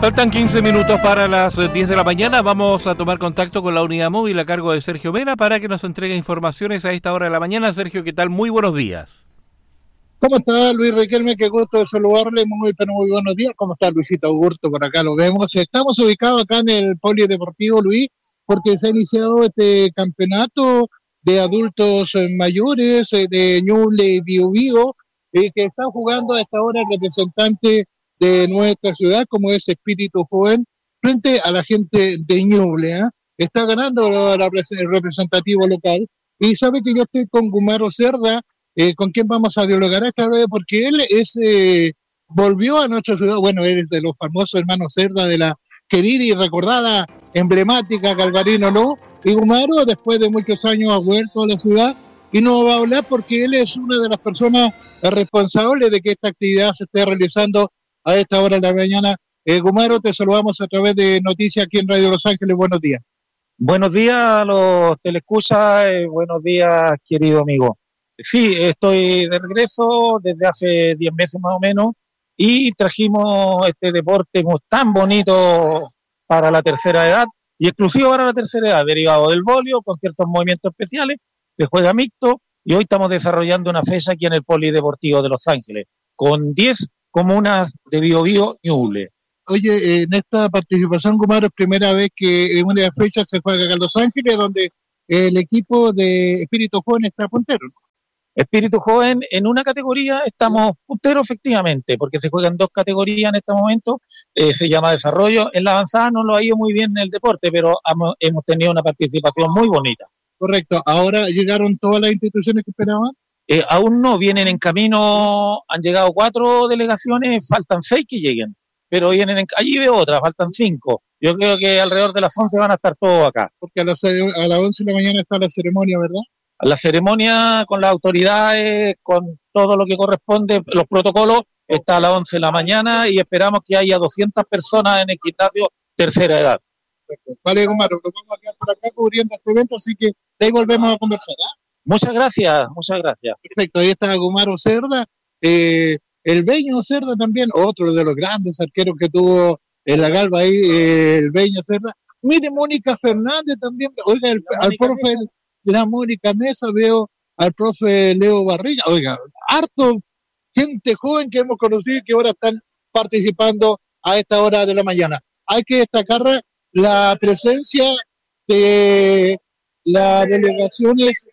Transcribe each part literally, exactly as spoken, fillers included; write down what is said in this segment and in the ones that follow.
Faltan quince minutos para las diez de la mañana. Vamos a tomar contacto con la unidad móvil a cargo de Sergio Mena para que nos entregue informaciones a esta hora de la mañana. Sergio, ¿qué tal? Muy buenos días. ¿Cómo está Luis Riquelme? Qué gusto de saludarle. Muy, pero muy buenos días. ¿Cómo está Luisito Augusto? Por acá lo vemos. Estamos ubicados acá en el Polideportivo, Luis, porque se ha iniciado este campeonato de adultos mayores de Ñuble y Biobío, eh, que está jugando a esta hora el representante de nuestra ciudad, como es Espíritu Joven, frente a la gente de Ñuble. ¿eh? Está ganando la, la, el representativo local. Y sabe que yo estoy con Gumaro Cerda, eh, con quien vamos a dialogar esta vez, porque él es eh, volvió a nuestra ciudad. Bueno, él es de los famosos hermanos Cerda, de la querida y recordada, emblemática Galvarino, ¿no? Y Gumaro, después de muchos años, ha vuelto a la ciudad y nos va a hablar porque él es una de las personas responsables de que esta actividad se esté realizando a esta hora de la mañana. Eh, Gumaro, te saludamos a través de Noticias aquí en Radio Los Ángeles. Buenos días. Buenos días a los teleescuchas, eh, buenos días, querido amigo. Sí, estoy de regreso desde hace diez meses más o menos y trajimos este deporte tan bonito para la tercera edad y exclusivo para la tercera edad, derivado del bolio, con ciertos movimientos especiales, se juega mixto y hoy estamos desarrollando una fecha aquí en el Polideportivo de Los Ángeles, con diez comunas de Biobío Ñuble. Oye, en esta participación, Gumaro, es primera vez que en una fecha se juega acá en Los Ángeles, donde el equipo de Espíritu Joven está puntero, ¿no? Espíritu Joven, en una categoría estamos punteros efectivamente, porque se juegan dos categorías en este momento, eh, se llama desarrollo. En la avanzada no lo ha ido muy bien en el deporte, pero hemos, hemos tenido una participación muy bonita. Correcto. ¿Ahora llegaron todas las instituciones que esperaban? Eh, aún no, vienen en camino, han llegado cuatro delegaciones, faltan seis que lleguen, pero vienen en, allí veo otras, faltan cinco. Yo creo que alrededor de las once van a estar todos acá. Porque a las, a las once de la mañana está la ceremonia, ¿verdad? La ceremonia con las autoridades, con todo lo que corresponde, los protocolos, está a las once de la mañana y esperamos que haya doscientas personas en el gimnasio tercera edad. Perfecto. Vale, Gumaro, nos vamos a quedar por acá cubriendo este evento, así que de ahí volvemos a conversar. ¿eh? Muchas gracias, muchas gracias. Perfecto, ahí está Gumaro Cerda, eh, el Beño Cerda también, otro de los grandes arqueros que tuvo en la Galva ahí, eh, el Beño Cerda. Mire, Mónica Fernández también, oiga, el, al profe... Mesa. La Mónica Mesa, veo al profe Leo Barriga, oiga, harto gente joven que hemos conocido y que ahora están participando a esta hora de la mañana. Hay que destacar la presencia de las delegaciones,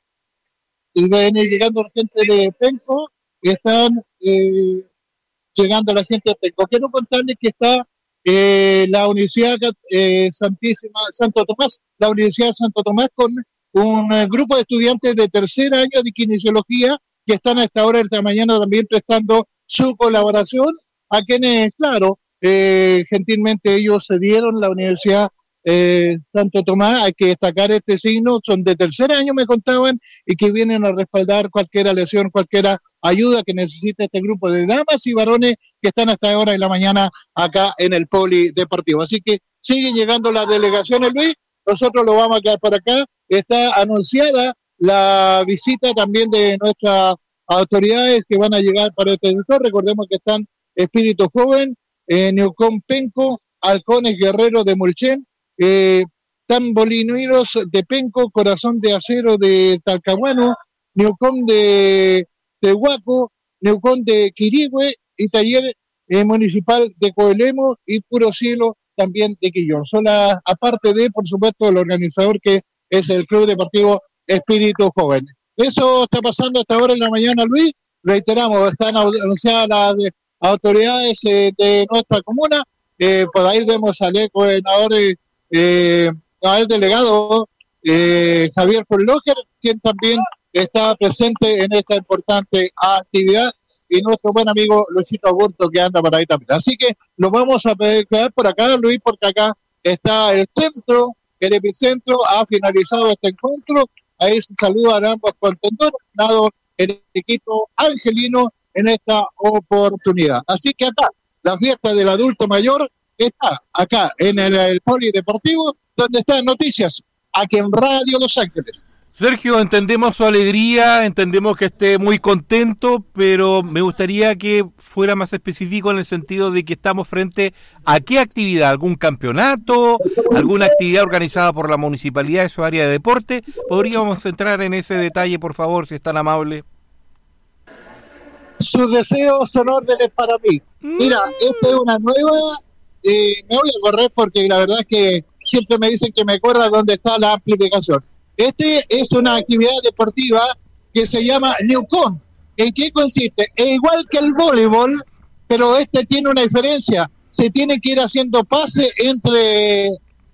y viene llegando la gente de Penco, y están eh, llegando la gente de Penco. Quiero contarles que está eh, la Universidad eh, Santísima, Santo Tomás, la Universidad de Santo Tomás con un uh, grupo de estudiantes de tercer año de kinesiología que están a esta hora de la mañana también prestando su colaboración a quienes, claro, eh, gentilmente ellos se dieron la Universidad eh, Santo Tomás. Hay que destacar este signo, son de tercer año, me contaban, y que vienen a respaldar cualquier lesión, cualquier ayuda que necesite este grupo de damas y varones que están hasta ahora de la mañana acá en el Polideportivo. Así que siguen llegando las delegaciones, Luis, nosotros lo vamos a quedar por acá. Está anunciada la visita también de nuestras autoridades que van a llegar para este sector. Recordemos que están Espíritu Joven, eh, Neucom Penco, Halcones Guerreros de Mulchen, eh, Tambolineros de Penco, Corazón de Acero de Talcahuano, Neucom de Tehuaco, Neucom de Quirigüe y Taller eh, Municipal de Coelemo y Puro Cielo también de Quillón. Son las, aparte de, por supuesto, el organizador que es el Club Deportivo Espíritu Joven. Eso está pasando hasta ahora en la mañana, Luis. Reiteramos, están anunciadas las autoridades eh, de nuestra comuna. Eh, por ahí vemos al gobernador, eh, al delegado eh, Javier Forloger, quien también está presente en esta importante actividad, y nuestro buen amigo Luisito Augusto, que anda por ahí también. Así que nos vamos a quedar por acá, Luis, porque acá está el centro. El epicentro ha finalizado este encuentro. Ahí se saludan ambos contendores, dado el equipo angelino en esta oportunidad. Así que acá, la fiesta del adulto mayor está acá en el, el Polideportivo, donde están Noticias, aquí en Radio Los Ángeles. Sergio, entendemos su alegría, entendemos que esté muy contento, pero me gustaría que fuera más específico en el sentido de que estamos frente a qué actividad, algún campeonato, alguna actividad organizada por la municipalidad de su área de deporte. ¿Podríamos entrar en ese detalle, por favor, si es tan amable? Sus deseos son órdenes para mí. Mira, esta es una nueva, eh, me voy a correr porque la verdad es que siempre me dicen que me corra donde está la amplificación. Este es una actividad deportiva que se llama Newcom. ¿En qué consiste? Es igual que el voleibol, pero este tiene una diferencia. Se tiene que ir haciendo pase entre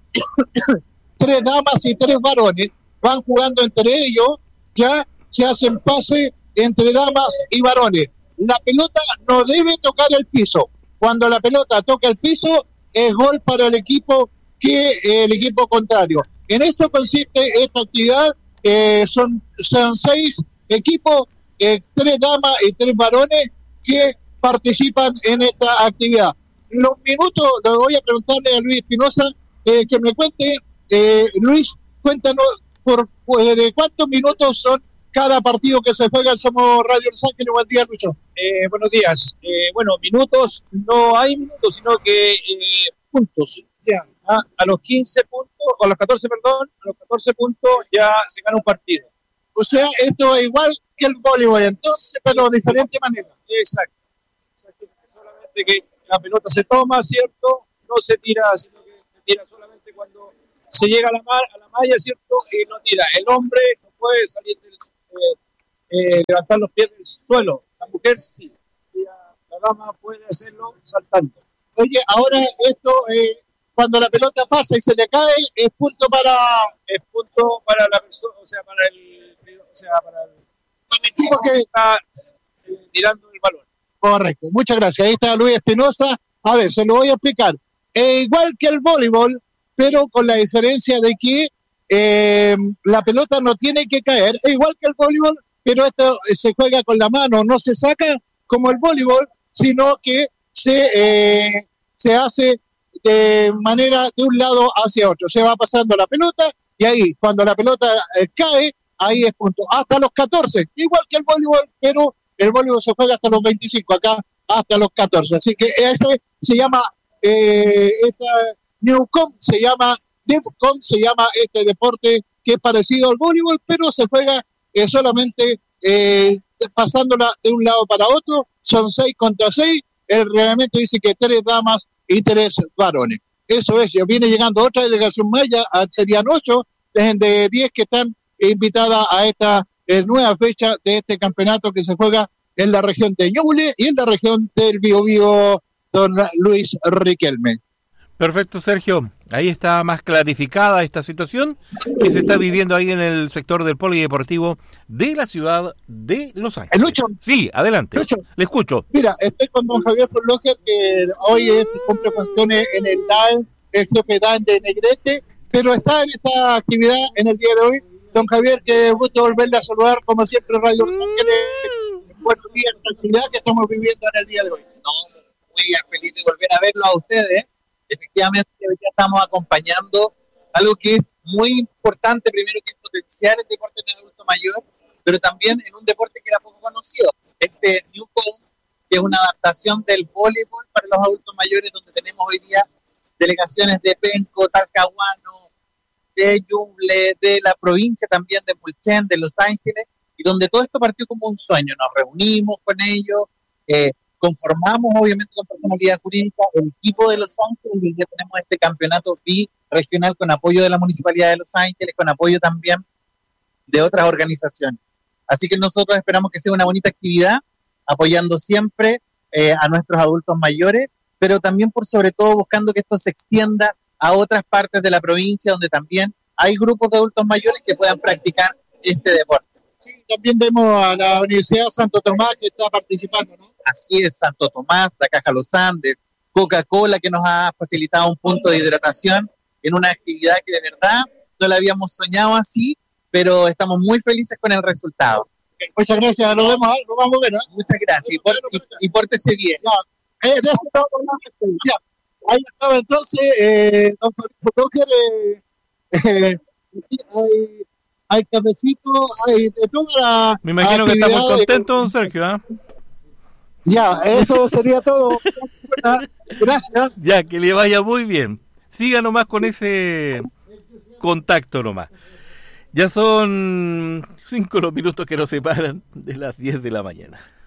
tres damas y tres varones. Van jugando entre ellos, ya se hacen pase entre damas y varones. La pelota no debe tocar el piso. Cuando la pelota toca el piso, es gol para el equipo que eh, el equipo contrario. En eso consiste esta actividad. Eh, son, son seis equipos, eh, tres damas y tres varones que participan en esta actividad. Los minutos, lo voy a preguntarle a Luis Espinosa, eh, que me cuente. Eh, Luis, cuéntanos por, pues, de cuántos minutos son cada partido que se juega. Somos Radio Los Ángeles. Buen día, Lucho. Eh, buenos días. Eh, bueno, minutos, no hay minutos, sino que eh, puntos. Ya. ¿Ah? A los quince puntos, o a los catorce, perdón, a los catorce puntos ya se gana un partido. O sea, esto es igual que el voleibol, entonces, pero de diferente manera. Exacto. Exacto. Solamente que la pelota se toma, ¿cierto? No se tira, sino que se tira solamente cuando se llega a la, mar, a la malla, ¿cierto? Y no tira. El hombre no puede salir del, eh, eh, levantar los pies del suelo. La mujer sí. La, la dama puede hacerlo saltando. Oye, ahora esto, eh, cuando la pelota pasa y se le cae, es punto para... Es punto para la persona, o sea, para el... O sea, para el... Para el equipo que está eh, tirando el balón. Correcto, muchas gracias. Ahí está Luis Espinosa. A ver, se lo voy a explicar. Eh, igual que el voleibol, pero con la diferencia de que eh, la pelota no tiene que caer. Es igual que el voleibol, pero esto se juega con la mano, no se saca como el voleibol, sino que se, eh, se hace de manera de un lado hacia otro. Se va pasando la pelota y ahí, cuando la pelota eh, cae, ahí es punto. Hasta los catorce, igual que el voleibol, pero el voleibol se juega hasta los veinticinco, acá hasta los catorce. Así que ese se llama, eh, esta Newcom se llama, Newcom se llama este deporte que es parecido al voleibol, pero se juega eh, solamente eh, pasándola de un lado para otro. Son seis contra seis. El reglamento dice que tres damas y tres varones. Eso es, viene llegando otra delegación más, ya serían ocho de diez que están invitadas a esta eh, nueva fecha de este campeonato que se juega en la región de Ñuble y en la región del Biobío, don Luis Riquelme. Perfecto, Sergio. Ahí está más clarificada esta situación que se está viviendo ahí en el sector del polideportivo de la ciudad de Los Ángeles. Lucho. Sí, adelante. Lucho. Le escucho. Mira, estoy con don Javier Forloger, que hoy es cumple funciones en el D A E, el jefe D A E de Negrete, pero está en esta actividad en el día de hoy. Don Javier, qué gusto volverle a saludar, como siempre, Radio Los Ángeles. Buenos días, la actividad que estamos viviendo en el día de hoy. No, muy feliz de volver a verlo a ustedes. Efectivamente, hoy ya estamos acompañando algo que es muy importante, primero que es potenciar el deporte en adulto mayor, pero también en un deporte que era poco conocido. Este Newcom, que es una adaptación del voleibol para los adultos mayores, donde tenemos hoy día delegaciones de Penco, Talcahuano, de Ñuble, de la provincia también de Mulchen, de Los Ángeles, y donde todo esto partió como un sueño. Nos reunimos con ellos, eh, conformamos obviamente con personalidad jurídica el equipo de Los Ángeles y ya tenemos este campeonato bi-regional con apoyo de la Municipalidad de Los Ángeles, con apoyo también de otras organizaciones. Así que nosotros esperamos que sea una bonita actividad, apoyando siempre eh, a nuestros adultos mayores, pero también por sobre todo buscando que esto se extienda a otras partes de la provincia donde también hay grupos de adultos mayores que puedan practicar este deporte. Sí, también vemos a la Universidad Santo Tomás que está participando, ¿no? Así es, Santo Tomás, la Caja Los Andes, Coca-Cola, que nos ha facilitado un punto de hidratación en una actividad que de verdad no la habíamos soñado así, pero estamos muy felices con el resultado. Muchas gracias, nos vemos, nos vamos a ver, ¿eh? Muchas gracias, y, por, y, y pórtese bien. Ya, eh, de eso estamos hablando, ya. Ahí estaba entonces, eh, don Flóger, eh, eh, hay, hay cafecito, hay de toda la Me imagino que está muy contento, don Sergio, ¿eh? Ya, eso sería todo. Gracias. Ya, que le vaya muy bien. Siga nomás con ese contacto nomás. Ya son cinco los minutos que nos separan de las diez de la mañana.